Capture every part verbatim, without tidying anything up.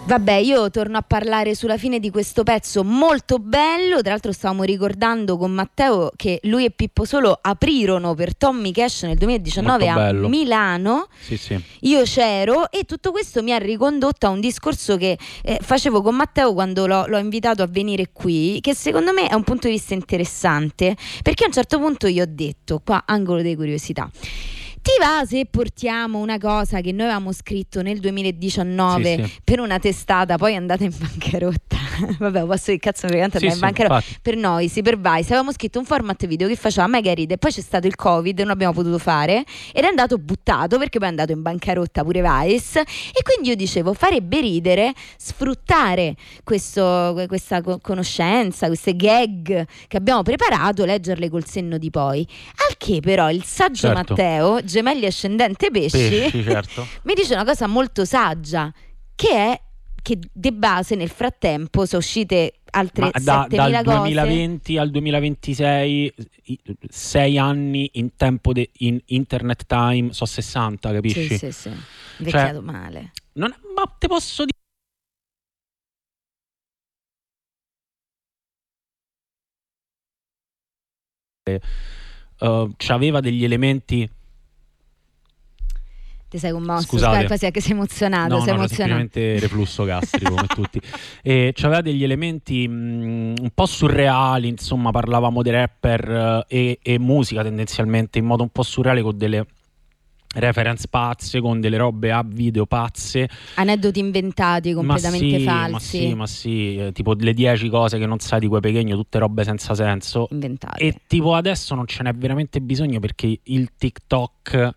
Vabbè, io torno a parlare sulla fine di questo pezzo molto bello. Tra l'altro stavamo ricordando con Matteo che lui e Pippo Solo aprirono per Tommy Cash nel duemiladiciannove a Milano. Sì, sì. Io c'ero e tutto questo mi ha ricondotto a un discorso che eh, facevo con Matteo quando l'ho, l'ho invitato a venire qui, che secondo me è un punto di vista interessante, perché a un certo punto io ho detto, qua angolo di curiosità, ti va se portiamo una cosa che noi avevamo scritto nel duemiladiciannove sì, sì. per una testata, poi è andata in bancarotta? Vabbè, posso che cazzo mi canta sì, in sì, bancarotta infatti. per noi, sì, per Vice avevamo scritto un format video che faceva mega ride, poi c'è stato il Covid, non abbiamo potuto fare ed è andato buttato perché poi è andato in bancarotta pure Vice, e quindi io dicevo farebbe ridere sfruttare questo, questa conoscenza, queste gag che abbiamo preparato, leggerle col senno di poi. Al che però il saggio Certo. Matteo, gemelli ascendente pesci, Pesci, certo. mi dice una cosa molto saggia, che è che de base nel frattempo sono uscite altre Ma da, settemila dal cose. duemilaventi al duemilaventisei, sei anni in tempo de, in internet time, so sessanta, capisci? Sì, sì, sì. Vecchiato Cioè, male. Non, ma te posso dire, uh, c'aveva degli elementi. Ti sei commosso? Scusate. Quasi è che sei emozionato. No, sei no, emozionato. semplicemente reflusso gastrico come tutti. E c'aveva degli elementi mh, un po' surreali, insomma, parlavamo di rapper eh, e, e musica tendenzialmente in modo un po' surreale, con delle reference pazze, con delle robe a video pazze, aneddoti inventati completamente ma sì, falsi. Ma sì, ma sì, eh, tipo le dieci cose che non sai di quei Pechegno, tutte robe senza senso. Inventate. E tipo adesso non ce n'è veramente bisogno, perché il TikTok,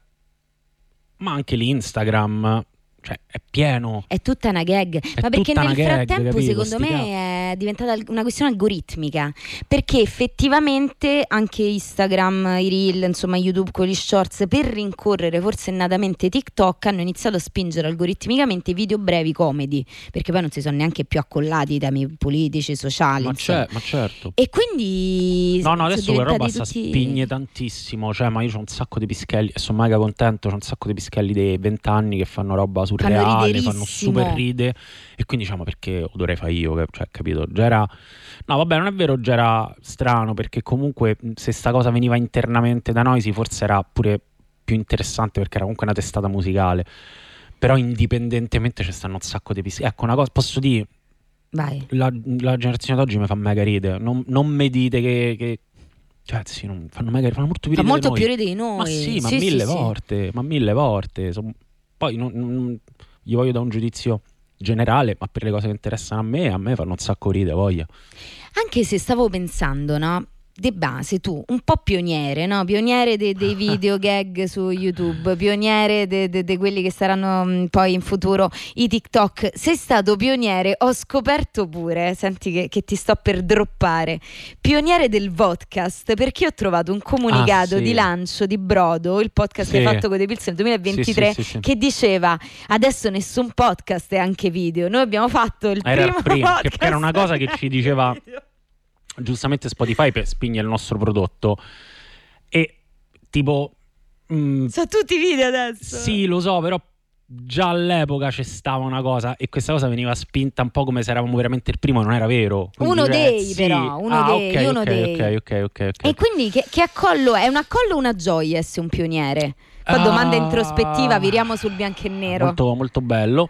ma anche l'Instagram, cioè è pieno. È tutta una gag, È ma perché tutta nel una gag, frattempo capito? secondo Sti me è diventata una questione algoritmica, perché effettivamente anche Instagram, i reel, insomma YouTube con gli shorts, per rincorrere forsennatamente TikTok, hanno iniziato a spingere algoritmicamente i video brevi comedy, perché poi non si sono neanche più accollati i temi politici, sociali, Ma, insomma. c'è, ma certo. E quindi no no adesso quella roba tutti... sta spigne tantissimo, cioè, ma io c'ho un sacco di pischelli e sono mega contento, c'ho un sacco di pischelli dei vent'anni che fanno roba surreale, fanno super ride, e quindi diciamo, perché lo dovrei fare io, cioè, capito? Già era, no vabbè, non è vero, già era strano, perché comunque se sta cosa veniva internamente da noi, sì, forse era pure più interessante, perché era comunque una testata musicale, però indipendentemente ci stanno un sacco di pischelli. Ecco una cosa, posso dire, vai, la, la generazione d'oggi mi fa mega ride, non, non mi dite che, che cioè sì, non, fanno mega, fanno molto più fa ridere molto di più noi. ridere di noi, Ma sì, ma sì, mille sì, volte, ma mille volte. Son- poi non, non- gli voglio dare un giudizio generale, ma per le cose che interessano a me, a me fanno un sacco ridere, voglia. Anche se stavo pensando, no? De base tu, un po' pioniere, no? Pioniere de- dei video gag su YouTube, pioniere di de- de quelli che saranno mh, poi in futuro i TikTok. Sei stato pioniere, ho scoperto pure, senti che, che ti sto per droppare, pioniere del podcast, perché ho trovato un comunicato Ah, sì. di lancio di Brodo, il podcast Sì. che hai fatto con The Pills nel duemilaventitré, Sì, sì, sì, sì. che diceva adesso nessun podcast è anche video. Noi abbiamo fatto il Era il primo primo, che- podcast che era una cosa che ci diceva video. giustamente Spotify per spingere il nostro prodotto, e tipo mh, sono tutti video adesso. sì, lo so, però già all'epoca c'è stava una cosa, e questa cosa veniva spinta un po' come se eravamo veramente il primo, non era vero. Quindi, uno eh, dei sì. però uno ah, dei okay, uno okay, dei ok ok ok ok e quindi che, che accollo è? Un accollo o una gioia essere un pioniere? Poi domanda introspettiva, viriamo sul bianco e nero. Molto, molto bello.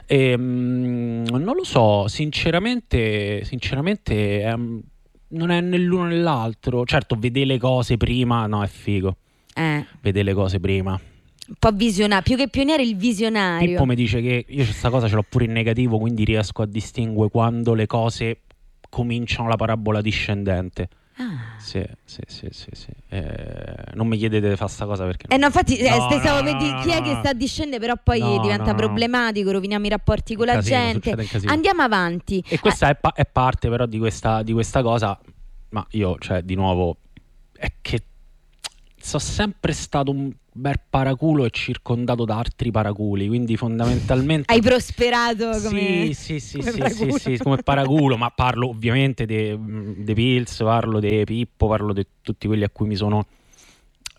Ehm, non lo so, sinceramente, sinceramente ehm, non è né l'uno né l'altro. Certo, vedere le cose prima, no, è figo. Eh, Vedere le cose prima. un po' visionario, più che pioniere il visionario. Pippo mi dice che io questa cosa ce l'ho pure in negativo, quindi riesco a distinguere quando le cose cominciano la parabola discendente. Ah. Sì, sì, sì, sì, sì. Eh, non mi chiedete di fare sta cosa perché... Eh no, infatti eh, No, stavo no, per no, dire no, chi è no, che no. sta a discendere, però poi No, diventa no, no. problematico, roviniamo i rapporti con Un la casino, gente. succede un casino. Andiamo avanti. E questa è, pa- è parte però di questa, di questa cosa, ma io, cioè, di nuovo, è che sono sempre stato un bel paraculo e circondato da altri paraculi, quindi fondamentalmente... Hai prosperato come... Sì, sì, sì, come sì, paraculo. sì, sì, come paraculo, ma parlo ovviamente dei Pills, parlo di Pippo, parlo di tutti quelli a cui mi sono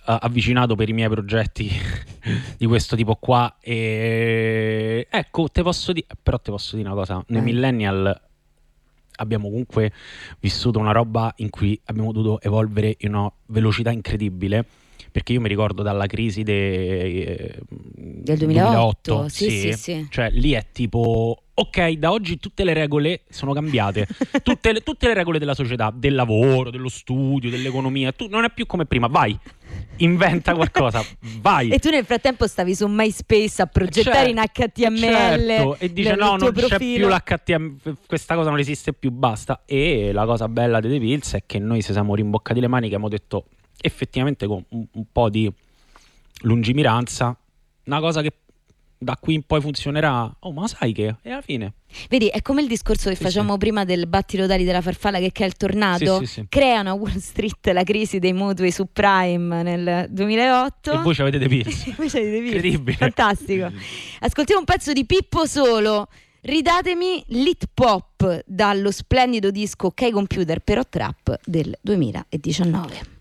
avvicinato per i miei progetti di questo tipo qua. E ecco, te posso dire, però te posso dire una cosa, noi millennial abbiamo comunque vissuto una roba in cui abbiamo dovuto evolvere in una velocità incredibile, perché io mi ricordo dalla crisi de, del duemilaotto, duemilaotto sì, sì, sì, sì. Cioè lì è tipo ok, da oggi tutte le regole sono cambiate, tutte le, tutte le regole della società, del lavoro, dello studio, dell'economia, tu, non è più come prima, vai, inventa qualcosa, vai. E tu nel frattempo stavi su MySpace a progettare certo, in H T M L, certo. E dice no, non profilo. c'è più l'H T M L, questa cosa non esiste più, basta. E la cosa bella di The Pills è che noi ci siamo rimboccati le maniche e abbiamo detto effettivamente con un, un po' di lungimiranza, una cosa che da qui in poi funzionerà. Oh, ma sai che? E alla fine vedi, è come il discorso che sì, facciamo sì. prima del battito-tali della farfalla che è il tornado. Sì, sì, sì. Creano a Wall Street la crisi dei mutui subprime nel duemilaotto. E voi ci avete The Pills. Voi ci avete The Pills. Incredibile. Fantastico. Ascoltiamo un pezzo di Pippo Solo. Ridatemi l'hit pop dallo splendido disco Ok Computer però Trap del duemiladiciannove.